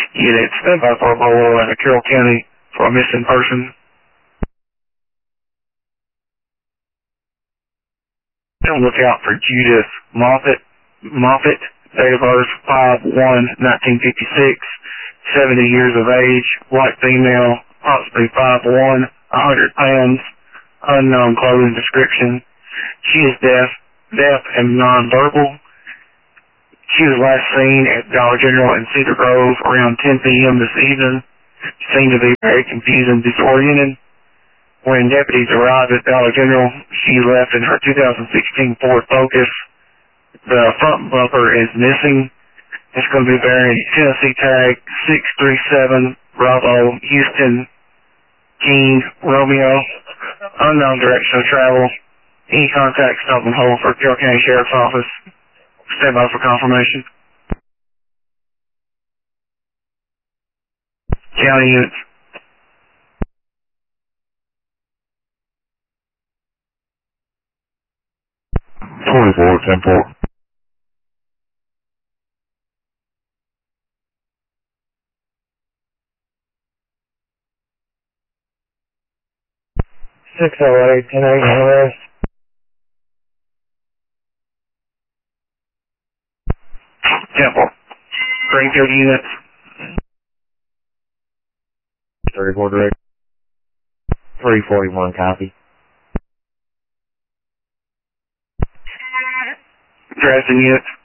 Units, stand by for a Bolo in Carroll County for a missing person. And look out for Judith Moffitt, date of birth 5/1/1956, 70 years of age, white female, approximately 5'1", 100 pounds, unknown clothing description. She is deaf and nonverbal. She was last seen at Dollar General in Cedar Grove around 10 p.m. this evening. Seemed to be very confused and disoriented. When deputies arrived at Dollar General, she left in her 2016 Ford Focus. The front bumper is missing. It's going to be bearing Tennessee tag 637 Bravo Houston King Romeo. Unknown direction of travel. Any contact, stop and hold for Carroll County Sheriff's Office. Stand by for confirmation. County units. 24-10-4. Six oh eight 10-8 arrest. Temple. Greenfield units. 34 direct. 341 copy. Dresden units.